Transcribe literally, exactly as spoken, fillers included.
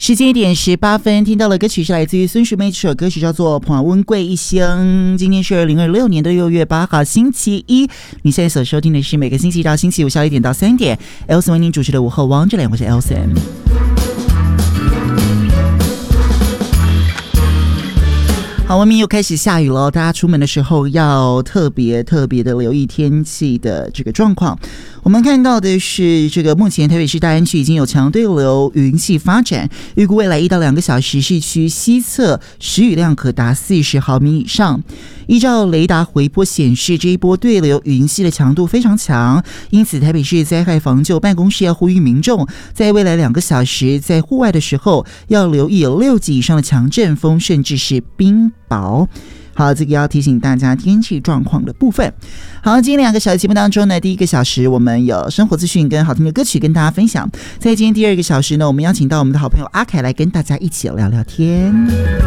时间一点十八分，听到了歌曲是来自于孙淑媚，这首歌曲叫做《捧温贵一生》。今天是二零二六年的六月八号，星期一。你现在所收听的是每个星期一到星期五下午一点到三点 ，Elson 为您主持的午后王这两，我是 Elson。好，外面又开始下雨了，大家出门的时候要特别特别的留意天气的这个状况。我们看到的是，这个目前台北市大安区已经有强对流云系发展，预估未来一到两个小时，市区西侧时雨量可达四十毫米以上。依照雷达回波显示，这一波对流云系的强度非常强，因此台北市灾害防救办公室要呼吁民众，在未来两个小时在户外的时候，要留意有六级以上的强阵风，甚至是冰雹。好，这个要提醒大家天气状况的部分。好，今天两个小时节目当中呢，第一个小时我们有生活资讯跟好听的歌曲跟大家分享。在今天第二个小时呢，我们邀请到我们的好朋友阿凯来跟大家一起聊聊天。